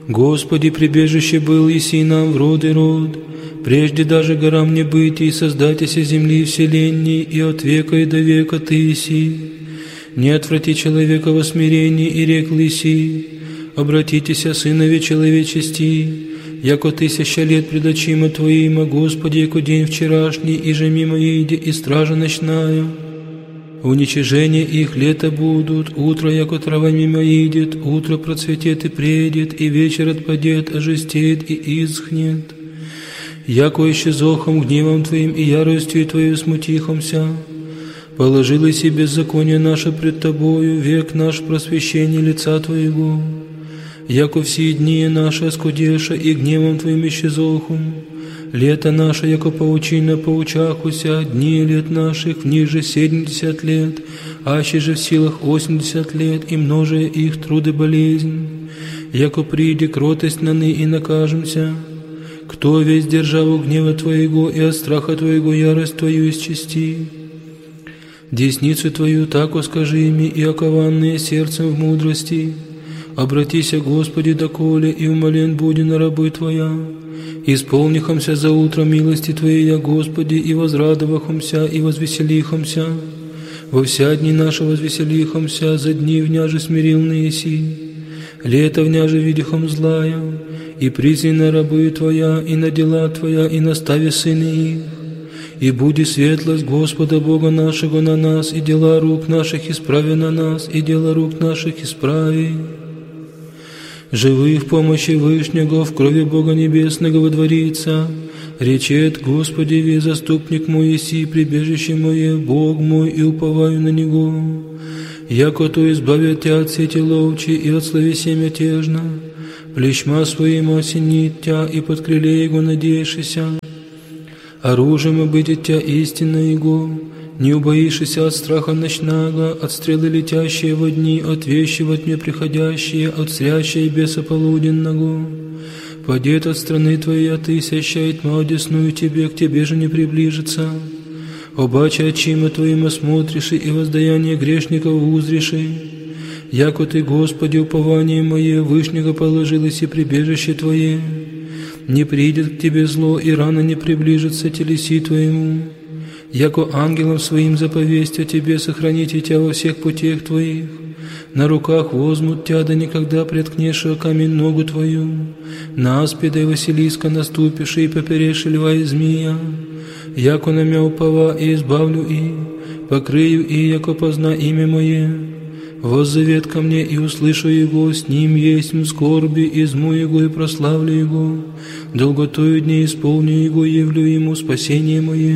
Господи, прибежище был еси нам в род и род, прежде даже горам не быть, и создатися земли и вселенной, и от века и до века Ты еси. Не отврати человека во смирении, и рек еси, обратитеся, сынове человечести, яко 1000 лет пред очима Твоима, Господи, яко день вчерашний, и же мимо иде, и стража ночная. Уничижение их лето будут, утро, яко трава мимо идет, утро процветет и предет, и вечер отпадет, ожестеет и исхнет. Яко исчезохом гневом Твоим и яростью Твою смутихомся, положил себе беззаконие наше пред Тобою, век наш просвещение лица Твоего. Яко все дни наши оскудеша и гневом Твоим исчезохом, лето наше, яко паучина поучахуся, дни лет наших в них же 70 лет, аще же в силах 80 лет, и множая их труды болезнь. Яко приди кротость на ны и накажемся, кто весь державу гнева Твоего и от страха Твоего ярость Твою исчисти. Десницу Твою тако скажи ими, и окованные сердцем в мудрости. Обратися, Господи, доколе, и умолен буди на рабы Твоя. Исполнихомся за утро милости Твоей, Господи, и возрадовахомся, и возвеселихомся. Во вся дни наши возвеселихомся, за дни вняже смирилные си. Лето вняже видихом злая, и призи на рабы Твоя, и на дела Твоя, и настави сыны их. И буди светлость Господа Бога нашего на нас, и дела рук наших исправи на нас, и дела рук наших исправи. Живы в помощи Вышнего, в крови Бога Небесного водворится. Речет, Господи, ви заступник мой еси, прибежище мое, Бог мой, и уповаю на Него. Яко то избавит Тя от сети ловчи и от словеси мятежно, плещма своим осенит Тя, и под крыле Его надеешься. Оружием будет Тя истина Его, не убоишься от страха ночного, от стрелы летящие во дни, от вещи во тьме приходящие, от зрящей беса полуденного. Падет от страны Твоей, а Ты сящай тьма одесную Тебе, к Тебе же не приближится. Обаче очима Твоим осмотришь, и воздаяние грешников узришь. Яко Ты, Господи, упование мое, Вышнего положилось и прибежище Твое. Не придет к Тебе зло, и рано не приближится телеси Твоему. Яко ангелом своим заповесть о Тебе сохраните Тя во всех путях Твоих. На руках возьмут Тя, да никогда преткнешь о камень ногу Твою. На аспида и Василиска наступишь, и поперешь льва и змея. Яко на мя упова, и избавлю и, покрыю и, яко позна имя Мое. Воззовет ко мне, и услышу Его, с Ним есть скорби, изму Его и прославлю Его. Долготою дней исполню Его, явлю Ему спасение Мое.